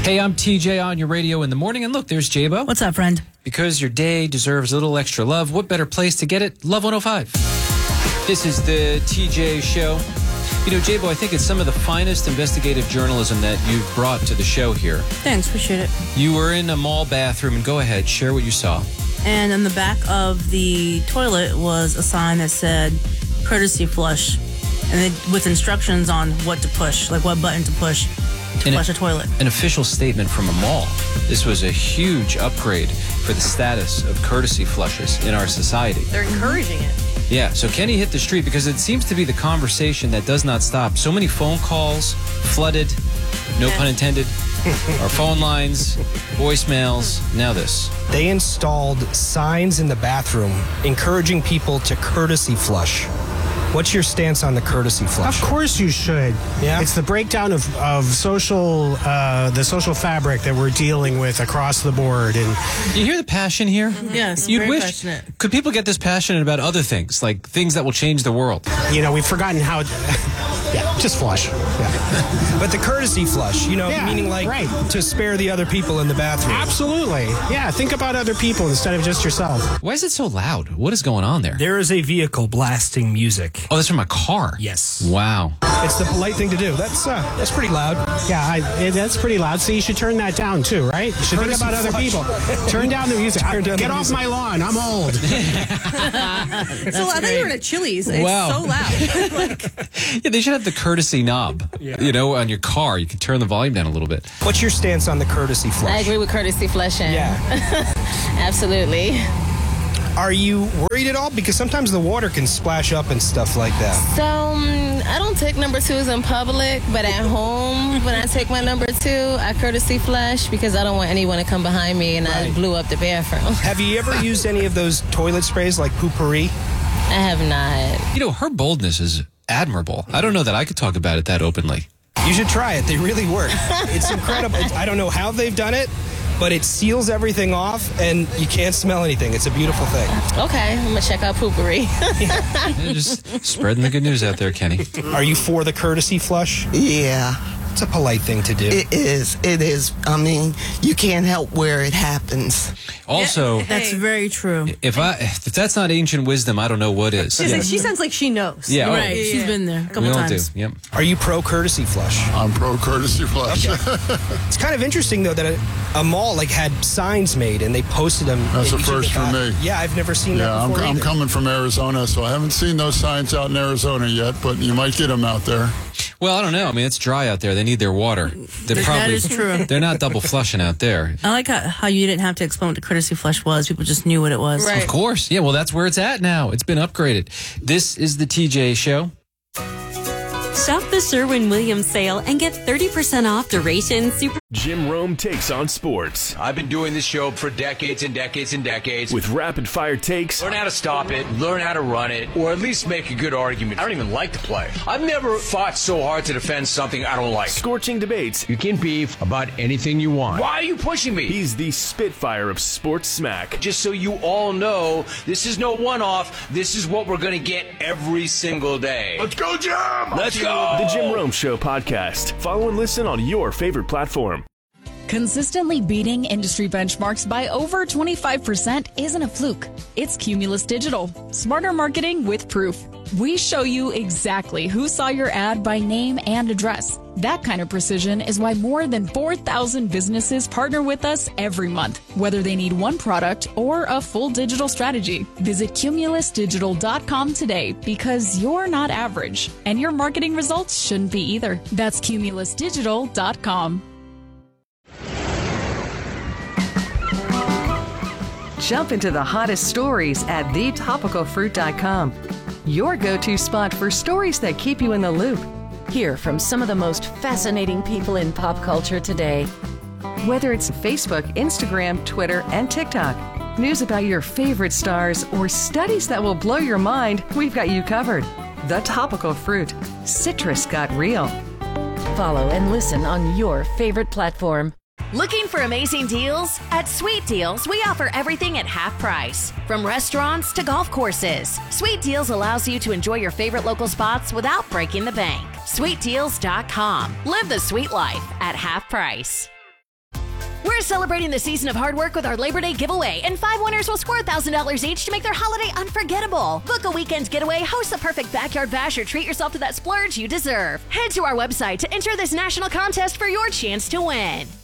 Hey, I'm TJ on your radio in the morning. And look, there's Jabo. What's up, friend? Because your day deserves a little extra love, what better place to get it? Love 105. This is the TJ Show. You know, Jabo, I think it's some of the finest investigative journalism that you've brought to the show here. Thanks, appreciate it. You were in a mall bathroom, and go ahead, share what you saw. And on the back of the toilet was a sign that said, courtesy flush. And with instructions on what to push, like what button to push to flush a toilet. An official statement from a mall. This was a huge upgrade for the status of courtesy flushes in our society. They're encouraging it. Yeah, so Kenny hit the street because it seems to be the conversation that does not stop. So many phone calls, flooded, no pun intended, our phone lines, voicemails, now this. They installed signs in the bathroom encouraging people to courtesy flush. What's your stance on the courtesy flush? Of course you should. Yeah? It's the breakdown of social, the social fabric that we're dealing with across the board. And you hear the passion here? Yes, You'd very wish, passionate. Could people get this passionate about other things, like things that will change the world? you know, we've forgotten how. Yeah, just flush. Yeah. But the courtesy flush, you know, Yeah, meaning like right. to spare the other people in the bathroom. Absolutely. Yeah, think about other people instead of just yourself. Why is it so loud? What is going on there? There is a vehicle blasting music. Oh, that's from my car. Yes. Wow. It's the polite thing to do. That's pretty loud. Yeah, that's pretty loud. So you should turn that down too, right? You should think Courtesy about other flush. people. Turn down the music. Turn down Get the off music. my lawn. I'm old. So I thought you were in a Chili's. It's Wow. so loud. Yeah, they should have the courtesy knob, you know, on your car. You can turn the volume down a little bit. What's your stance on the courtesy flush? I agree with courtesy flushing. Yeah. Absolutely. Are you worried at all? Because sometimes the water can splash up and stuff like that. So, I don't take number twos in public, but at home, when I take my number two, I courtesy flush because I don't want anyone to come behind me and I Right. blew up the bathroom. Have you ever used any of those toilet sprays like Poo-Pourri? I have not. You know, her boldness is admirable. I don't know that I could talk about it that openly. You should try it. They really work. It's incredible. I don't know how they've done it, but it seals everything off and you can't smell anything. It's a beautiful thing. Okay, I'm going to check out Poopery. Yeah, just spreading the good news out there, Kenny. Are you for the courtesy flush? Yeah, It's a polite thing to do. it is. It is. I mean, you can't help where it happens. Also, That's very true. if that's not ancient wisdom, I don't know what is. She sounds like she knows. Yeah, oh, Right, she's been there a couple we all times. do. Yep. Are you pro courtesy flush? I'm pro courtesy flush. It's kind of interesting though that a mall like had signs made and they posted them. That's in a each of first the for me. Yeah, I've never seen Yeah, that before. I'm either. coming from Arizona, so I haven't seen those signs out in Arizona yet, but you might get them out there. Well, I don't know. I mean, it's dry out there. They need their water. That is true. They're not double flushing out there. I like how you didn't have to explain what the courtesy flush was. People just knew what it was. Right. Of course. Yeah, well, that's where it's at now. It's been upgraded. This is the TJ Show. Shop the Sherwin-Williams sale and get 30% off Duration Super. Jim Rome takes on sports I've been doing this show for decades and decades and decades. with rapid-fire takes, Learn how to stop it, learn how to run it, or at least make a good argument. I don't even like to play. I've never fought so hard to defend something I don't like. scorching debates. You can beef about anything you want. Why are you pushing me? He's the Spitfire of sports smack. Just so you all know, this is no one-off. This is what we're going to get every single day. Let's go, Jim! Let's go! The Jim Rome Show podcast. Follow and listen on your favorite platform. Consistently beating industry benchmarks by over 25% isn't a fluke. It's Cumulus Digital. Smarter marketing with proof. We show you exactly who saw your ad by name and address. That kind of precision is why more than 4,000 businesses partner with us every month, whether they need one product or a full digital strategy. Visit cumulusdigital.com today because you're not average, and your marketing results shouldn't be either. That's cumulusdigital.com. Jump into the hottest stories at thetopicalfruit.com. Your go-to spot for stories that keep you in the loop. Hear from some of the most fascinating people in pop culture today. Whether it's Facebook, Instagram, Twitter, and TikTok, news about your favorite stars, or studies that will blow your mind, we've got you covered. The Topical Fruit. Citrus got real. Follow and listen on your favorite platform. Looking for amazing deals? At Sweet Deals, we offer everything at half price. From restaurants to golf courses, Sweet Deals allows you to enjoy your favorite local spots without breaking the bank. SweetDeals.com. Live the sweet life at half price. We're celebrating the season of hard work with our Labor Day giveaway, and 5 winners will score $1,000 each to make their holiday unforgettable. Book a weekend getaway, host the perfect backyard bash, or treat yourself to that splurge you deserve. Head to our website to enter this national contest for your chance to win.